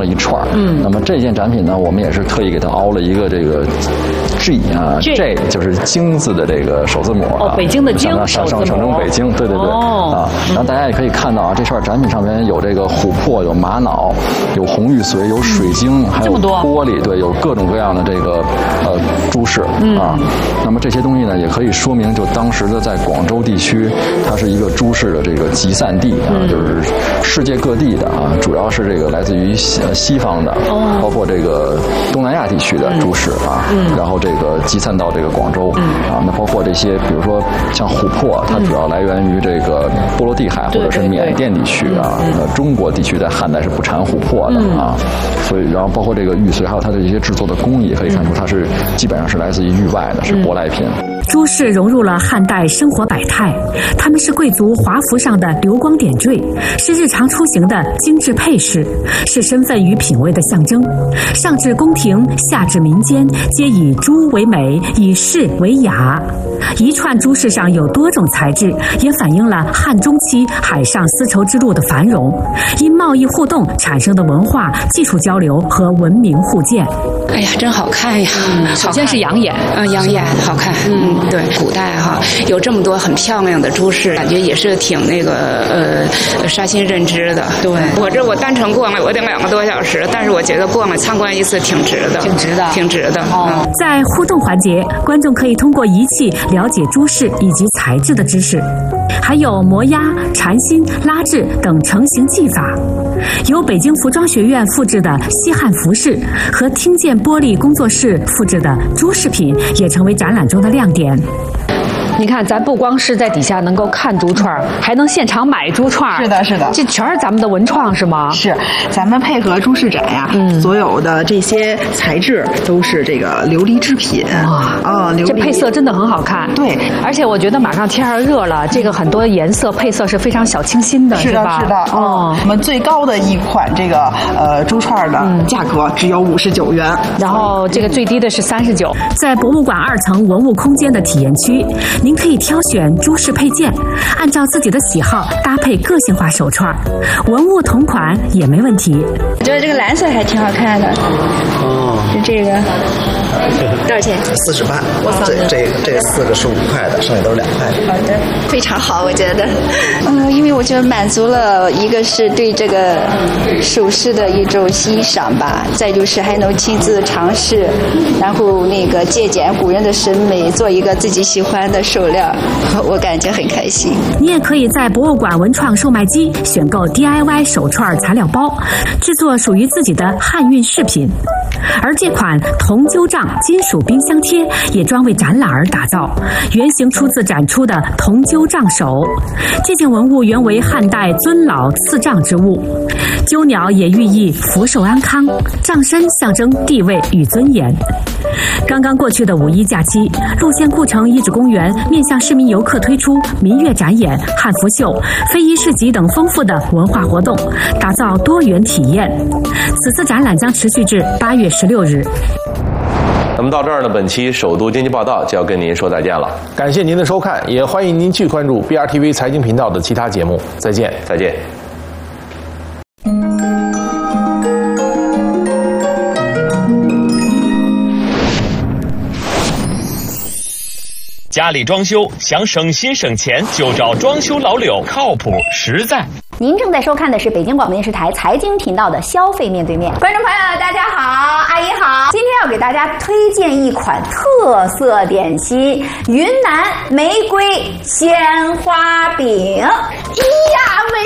一串。那么这件展品呢，我们也是特意给它凹了一个这个 G 啊 ，J 就是京字的这个首字母啊， 北京的京省中北京，对对对啊。然后大家也可以看到啊，这串展品上面有这个琥珀，有玛瑙，有红玉髓，有水晶，还有玻璃，对，有各种各样的这个珠饰啊。那么这些东西呢，也可以说明就当时的在广州地区，它是一个珠饰的这个集散地啊，就是世界各地的啊，主要是这个来自于西方的，包括这个东南亚地区的珠饰啊，然后这个集散到这个广州啊，那包括这些，比如说像琥珀，它主要来源于这个波罗的海或者是缅甸地区啊，中国地区在汉代是不产琥珀的啊，所以然后包括这个玉髓，还有它的一些制作的工艺，可以看出它是基本上是来自于域外的，是舶来品。 珠饰融入了汉代生活百态，它们是贵族华服上的流光点缀，是日常出行的精致配饰，是身份与品味的象征。上至宫廷，下至民间，皆以珠为美，以饰为雅。一串珠饰上有多种材质，也反映了汉中期海上丝绸之路的繁荣，因贸易互动产生的文化技术交流和文明互鉴。 哎呀，真好看呀！ 首先是养眼， 养眼，好看。对，古代哈有这么多很漂亮的珠饰，感觉也是挺那个刷新认知的。对，我单程逛了，我得2个多小时，但是我觉得逛了参观一次挺值的，挺值的。 在互动环节，观众可以通过仪器了解珠饰以及材质的知识，还有磨压、缠新、拉制等成型技法。由北京服装学院复制的西汉服饰和听见玻璃工作室复制的珠饰品也成为展览中的亮点。 你看，咱不光是在底下能够看珠串，还能现场买珠串。 是的，是的， 这全是咱们的文创，是吗？ 是，咱们配合珠饰展呀，所有的这些材质都是这个琉璃制品。哇， 这配色真的很好看。 对， 而且我觉得马上天儿热了，这个很多颜色配色是非常小清新的， 是吧？ 是的。我们最高的一款这个珠串的价格只有59元， 然后这个最低的是39。 在博物馆2层文物空间的体验区，您可以挑选珠饰配件，按照自己的喜好搭配个性化手串，文物同款也没问题。 我觉得这个蓝色还挺好看的。就这个多少钱 ？48。这个4个是5块的，剩下都是2块的。 好的，非常好，我觉得。因为我觉得满足了一个是对这个首饰的一种欣赏吧，再就是还能亲自尝试，然后那个借鉴古人的审美，做一个自己喜欢的手链，我感觉很开心。 你也可以在博物馆文创售卖机选购 DIY 手串材料包，制作属于自己的汉韵饰品。而这款铜鸠杖金属冰箱贴也专为展览而打造，原型出自展出的铜鸠杖手。这件文物原为汉代尊老赐杖之物，鸠鸟也寓意福寿安康，杖身象征地位与尊严。刚刚过去的5一假期，陆县故城遗址公园面向市民游客推出民乐展演、汉服秀、非遗市集等丰富的文化活动，打造多元体验。此次展览将持续至8月16日。 那么到这儿呢，本期首都经济报道就要跟您说再见了。 感谢您的收看，也欢迎您继续关注 BRTV 财经频道的其他节目。再见， 再见。 家里装修想省心省钱，就找装修老柳，靠谱实在。 您正在收看的是北京广播电视台财经频道的消费面对面。观众朋友大家好，阿姨好，今天要给大家推荐一款特色点心——云南玫瑰鲜花饼。呀，